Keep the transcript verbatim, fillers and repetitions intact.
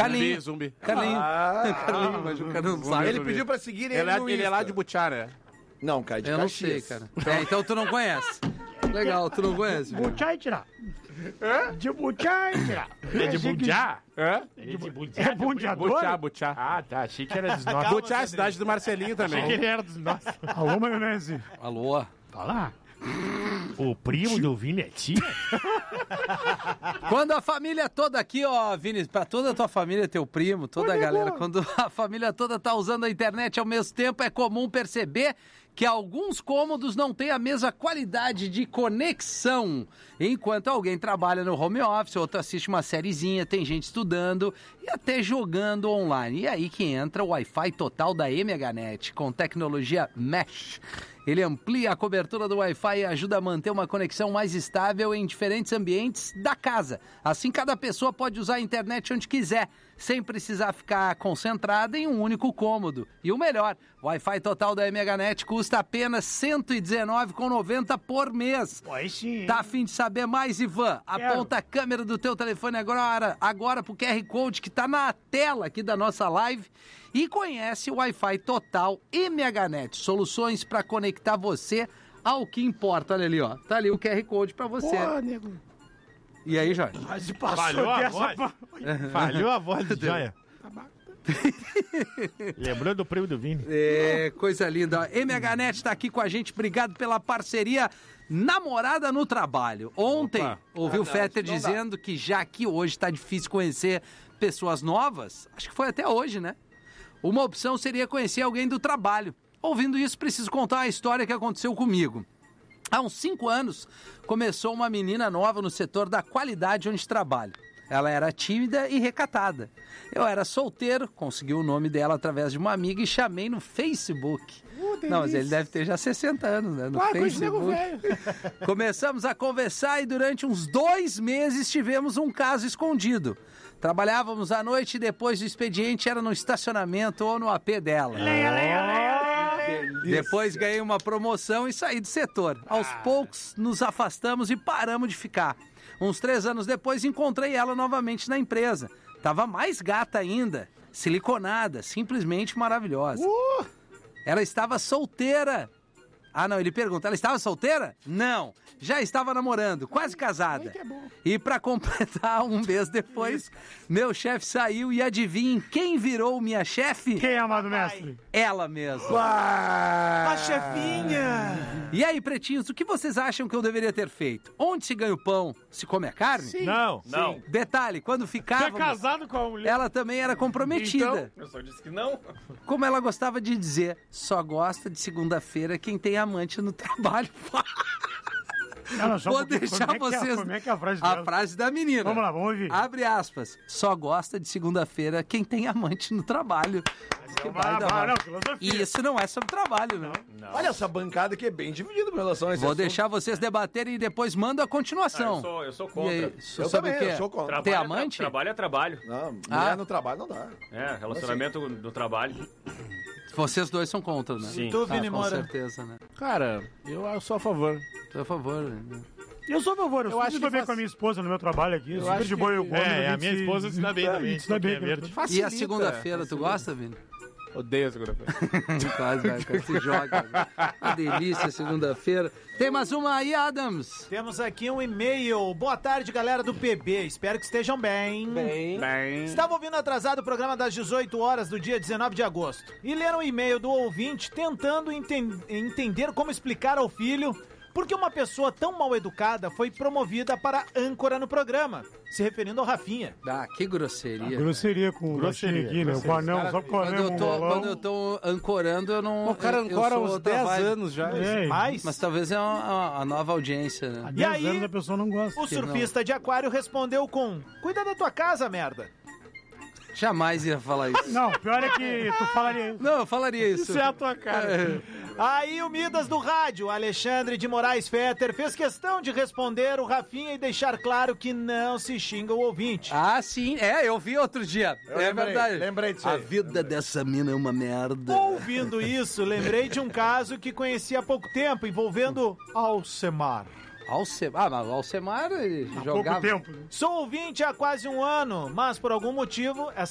Carlinho. Zumbi. Carlinho. Ah, Carlinho, mas o cara não sabe. ele pediu pra seguir ele, Ele, é, no ele é lá Insta. de Butiá, né? Não, cara, de Eu não Caxias. sei, cara. É, então tu não conhece. Legal, tu não conhece. Buchá e tirar. De buchá e tirar. É de Butiá? Hã? É de Butiá? É bundeador? Butiá, Butiá. Ah, tá. Achei que era dos nossos. Butiá é a cidade do Marcelinho Achei que também. ele era dos nossos. Alô, maionese. Alô? Fala. O primo do Vini é tia? Quando a família toda aqui, ó, Vini, pra toda a tua família, teu primo, toda a galera, quando a família toda tá usando a internet ao mesmo tempo, é comum perceber que alguns cômodos não têm a mesma qualidade de conexão. Enquanto alguém trabalha no home office, outro assiste uma sériezinha, tem gente estudando e até jogando online. E aí que entra o Wi-Fi total da M H Net, com tecnologia Mesh. Ele amplia a cobertura do Wi-Fi e ajuda a manter uma conexão mais estável em diferentes ambientes da casa. Assim, cada pessoa pode usar a internet onde quiser, sem precisar ficar concentrada em um único cômodo. E o melhor, o Wi-Fi total da M H Net custa apenas cento e dezenove reais e noventa centavos por mês. Aí sim. Tá a fim de saber mais, Ivan? Aponta a câmera do teu telefone agora, agora pro Q R Code que tá na tela aqui da nossa live e conhece o Wi-Fi total M H Net. Soluções para conectar você ao que importa. Olha ali, ó. Tá ali o Q R Code para você. Pô, nego. E aí, Jorge? Mas passou Falhou a dessa voz. pa- Falhou a voz do Joia. Lembrando do primo do Vini. É, coisa linda. M H Net tá aqui com a gente. Obrigado pela parceria. Namorada no trabalho. Ontem, Opa. ouvi o Ah, não, Fetter isso não dizendo que já que hoje tá difícil conhecer pessoas novas, acho que foi até hoje, né? Uma opção seria conhecer alguém do trabalho. Ouvindo isso, preciso contar uma história que aconteceu comigo. Há uns cinco anos, começou uma menina nova no setor da qualidade onde trabalho. Ela era tímida e recatada. Eu era solteiro, consegui o nome dela através de uma amiga e chamei no Facebook. Não, mas ele deve ter já sessenta anos, né? No Ah, com esse nego Facebook. velho. Começamos a conversar e durante uns dois meses tivemos um caso escondido. Trabalhávamos à noite e depois do expediente era no estacionamento ou no A P dela. Depois ganhei uma promoção e saí do setor. Aos poucos nos afastamos e paramos de ficar. Uns três anos depois encontrei ela novamente na empresa. Tava mais gata ainda, siliconada, simplesmente maravilhosa. Ela estava solteira. Ah, não, ele pergunta, ela estava solteira? Não, já estava namorando, quase casada. E para completar, um mês depois, meu chefe saiu e adivinhem quem virou minha chefe? Quem é, amado mestre? Ela mesma. Ah, A chefinha! E aí, pretinhos, o que vocês acham que eu deveria ter feito? Onde se ganha o pão, se come a carne? Não. Não. Detalhe, quando Você é ficávamos, casado com a mulher. ela também era comprometida. Eu só disse que não. Como ela gostava de dizer, só gosta de segunda-feira quem tem amante no trabalho. Não, não, só um Vou pouquinho. deixar Como é que é- vocês... Como é que é a frase A dela? frase da menina. Vamos lá, vamos ouvir. Abre aspas. Só gosta de segunda-feira quem tem amante no trabalho. Que Ah, baita bah, voz. não, filosofia. E isso não é sobre trabalho, não. olha essa bancada que é bem dividida com relação a esse Vou assunto. deixar vocês debaterem e depois mando a continuação. Ah, eu sou, eu sou E contra. aí, Eu sobre também, o quê? eu sou contra. Tem Trabalho é tra- amante? Trabalho é trabalho. Não, mulher Ah. no trabalho não dá. É, relacionamento do trabalho. Vocês dois são contra, né? Sim. Tu, Tu, Vini Com certeza, né? Cara, eu, eu sou a favor. Por favor. Né? Eu sou a favor, eu, Eu eu acho acho que bem faz- com a minha esposa no meu trabalho aqui. Super acho de boa, que- eu como. É, a a minha gente esposa se dá bem também. Se dá bem, porque é verde. E Facilita, a segunda-feira, tu facilita. gosta, Vini? Odeio a segunda-feira. Quase, vai, cara, se joga. Né? Uma delícia, segunda-feira. Tem mais uma aí, Adams? Temos aqui um e-mail. Boa tarde, galera do P B. Espero que estejam bem. Bem. Bem... Estava ouvindo atrasado o programa das dezoito horas do dia dezenove de agosto e leram um e-mail do ouvinte tentando enten- entender como explicar ao filho por que uma pessoa tão mal educada foi promovida para âncora no programa, se referindo ao Rafinha. Ah, que grosseria. Grosseria com o Grosseria, baixinho aqui, né? O grosseria. panão, só Quando eu, correndo tô, um quando eu bolão. tô ancorando, eu não. O cara eu, eu ancora sou uns outra dez vibe. anos já. É, Mas Mas talvez é uma, a nova audiência, há né? dez aí- anos a pessoa não gosta. o surfista de aquário respondeu com: cuida da tua casa, merda. Jamais ia falar isso. Não, pior é que tu falaria isso. Não, eu falaria isso. Isso é a tua cara. Aí o Midas do rádio, Alexandre de Moraes Fetter, fez questão de responder o Rafinha e deixar claro que não se xinga o ouvinte. Ah, sim. É, eu vi outro dia. Eu é lembrei, verdade. lembrei disso A aí. vida dessa mina é uma merda. Ouvindo isso, lembrei de um caso que conheci há pouco tempo, envolvendo Alcemar. Alcemar. Ah, mas o Alcemar ele Há jogava. pouco tempo. né? Sou ouvinte há quase um ano, mas por algum motivo